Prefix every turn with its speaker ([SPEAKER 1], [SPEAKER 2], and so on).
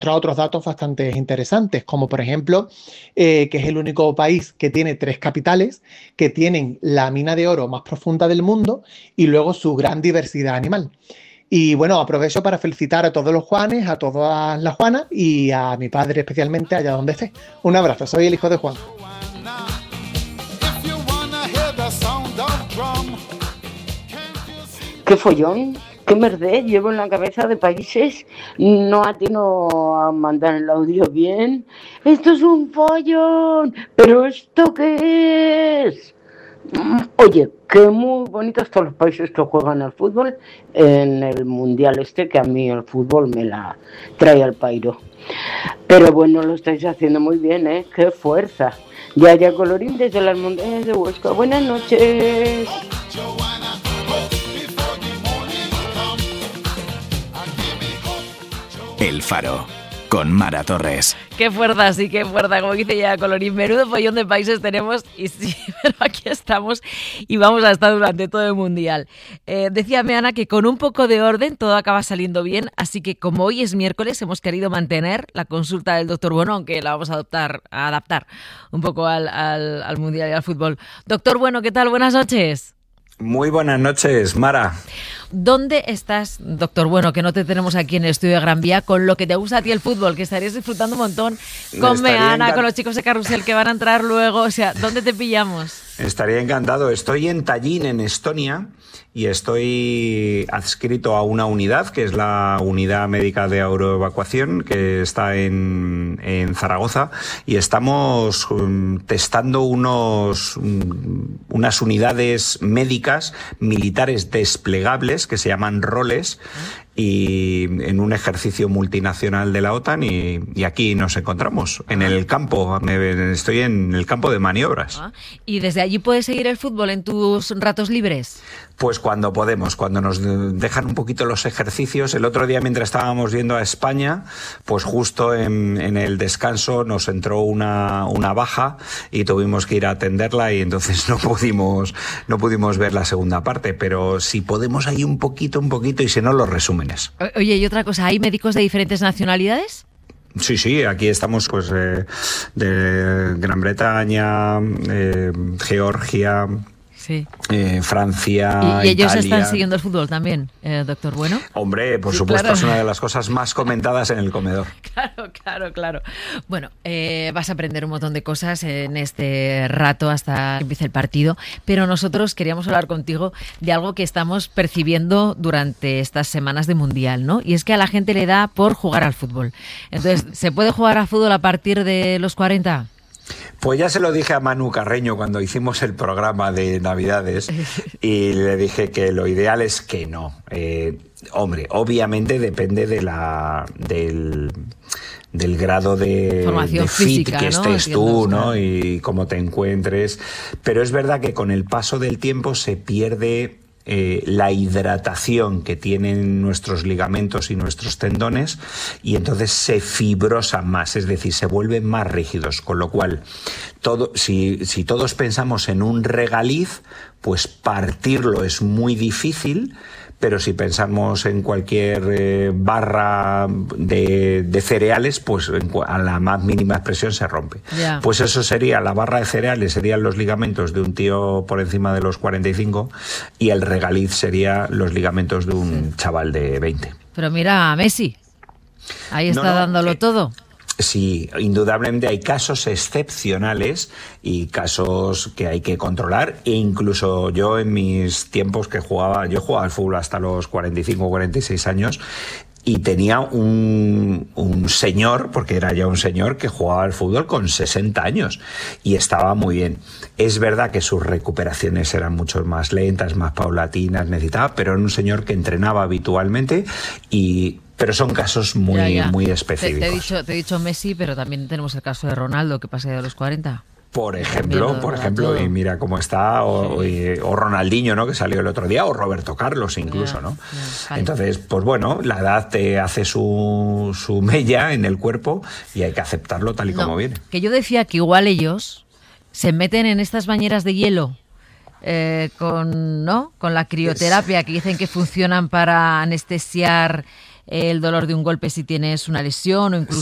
[SPEAKER 1] mostrado otros datos bastante interesantes, como por ejemplo que es el único país que tiene 3 capitales, que tienen la mina de oro más profunda del mundo y luego su gran diversidad animal. Y bueno, aprovecho para felicitar a todos los Juanes, a todas las Juanas y a mi padre especialmente allá donde esté. Un abrazo, soy el hijo de Juan.
[SPEAKER 2] ¿Qué follón? ¿Qué merdez llevo en la cabeza de países? No atino a mandar el audio bien. ¡Esto es un follón! ¿Pero esto qué es? Oye, qué muy bonitos todos los países que juegan al fútbol en el mundial este, que a mí el fútbol me la trae al pairo. Pero bueno, lo estáis haciendo muy bien, ¿eh? ¡Qué fuerza! Yaya Colorín desde las montañas de Huesca. Buenas noches.
[SPEAKER 3] El Faro, con Mara Torres.
[SPEAKER 4] Qué fuerza, sí, qué fuerza, como dice ya Colorín. Menudo follón de países tenemos y sí, pero aquí estamos y vamos a estar durante todo el Mundial. Decíame Ana que con un poco de orden todo acaba saliendo bien, así que como hoy es miércoles hemos querido mantener la consulta del doctor Bueno, aunque la vamos a adaptar un poco al Mundial y al fútbol. Doctor Bueno, ¿qué tal? Buenas noches.
[SPEAKER 5] Muy buenas noches, Mara.
[SPEAKER 4] ¿Dónde estás, doctor Bueno, que no te tenemos aquí en el estudio de Gran Vía, con lo que te gusta a ti el fútbol, que estarías disfrutando un montón con Meana, con los chicos de Carrusel que van a entrar luego? O sea, ¿dónde te pillamos?
[SPEAKER 5] Estaría encantado. Estoy en Tallinn, en Estonia, y estoy adscrito a una unidad, que es la Unidad Médica de Aeroevacuación, que está en Zaragoza, y estamos testando unas unidades médicas militares desplegables que se llaman roles, y en un ejercicio multinacional de la OTAN, y aquí nos encontramos, en el campo. Estoy en el campo de maniobras.
[SPEAKER 4] ¿Y desde allí puedes seguir el fútbol en tus ratos libres?
[SPEAKER 5] Pues cuando podemos, cuando nos dejan un poquito los ejercicios. El otro día, mientras estábamos yendo a España, pues justo en el descanso nos entró una baja y tuvimos que ir a atenderla, y entonces no pudimos ver la segunda parte, pero si podemos ahí un poquito, y si no, los resúmenes.
[SPEAKER 4] Oye, y otra cosa, ¿hay médicos de diferentes nacionalidades?
[SPEAKER 5] Sí, aquí estamos pues de Gran Bretaña, Georgia...
[SPEAKER 4] Sí.
[SPEAKER 5] Francia,
[SPEAKER 4] ¿Y ellos
[SPEAKER 5] Italia.
[SPEAKER 4] están siguiendo el fútbol también, doctor Bueno?
[SPEAKER 5] Hombre, por supuesto, claro. Es una de las cosas más comentadas en el comedor.
[SPEAKER 4] Claro. Bueno, vas a aprender un montón de cosas en este rato hasta que empiece el partido, pero nosotros queríamos hablar contigo de algo que estamos percibiendo durante estas semanas de Mundial, ¿no? Y es que a la gente le da por jugar al fútbol. Entonces, ¿se puede jugar al fútbol a partir de los 40?
[SPEAKER 5] Pues ya se lo dije a Manu Carreño cuando hicimos el programa de Navidades, y le dije que lo ideal es que no. Hombre, obviamente depende del grado de
[SPEAKER 4] formación
[SPEAKER 5] fit
[SPEAKER 4] física,
[SPEAKER 5] que
[SPEAKER 4] ¿no?
[SPEAKER 5] estés tú, ¿no? Y cómo te encuentres. Pero es verdad que con el paso del tiempo se pierde la hidratación que tienen nuestros ligamentos y nuestros tendones, y entonces se fibrosan más, es decir, se vuelven más rígidos, con lo cual si todos pensamos en un regaliz, pues partirlo es muy difícil. Pero si pensamos en cualquier barra de cereales, pues a la más mínima expresión se rompe.
[SPEAKER 4] Yeah.
[SPEAKER 5] Pues eso sería, la barra de cereales serían los ligamentos de un tío por encima de los 45, y el regaliz sería los ligamentos de un chaval de 20.
[SPEAKER 4] Pero mira a Messi, ahí está dándolo todo.
[SPEAKER 5] Sí, indudablemente hay casos excepcionales y casos que hay que controlar, e incluso yo en mis tiempos yo jugaba al fútbol hasta los 45 o 46 años, y tenía un señor, porque era ya un señor, que jugaba al fútbol con 60 años y estaba muy bien. Es verdad que sus recuperaciones eran mucho más lentas, más paulatinas, pero era un señor que entrenaba habitualmente, pero son casos muy específicos.
[SPEAKER 4] Te he dicho Messi, pero también tenemos el caso de Ronaldo, que pasa de los 40.
[SPEAKER 5] Por ejemplo, y mira cómo está, o Ronaldinho, ¿no?, que salió el otro día, o Roberto Carlos incluso, ¿no? Vale. Entonces, pues bueno, la edad te hace su mella en el cuerpo y hay que aceptarlo tal y como viene.
[SPEAKER 4] Que yo decía que igual ellos se meten en estas bañeras de hielo con la crioterapia, que dicen que funcionan para anestesiar el dolor de un golpe si tienes una lesión o incluso